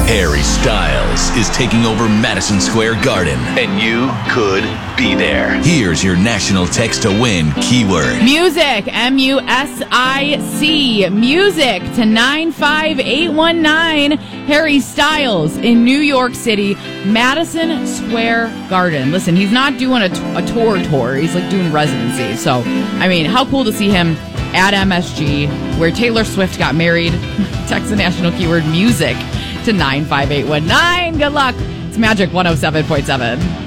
Harry Styles is taking over Madison Square Garden, and you could be there. Here's your national text to win keyword. Music, M-U-S-I-C. Music to 95819. Harry Styles in New York City, Madison Square Garden. Listen, he's not doing a tour. He's like doing residency. So, I mean, how cool to see him at MSG, where Taylor Swift got married. Text the national keyword music to 95819. Good luck. It's Magic 107.7.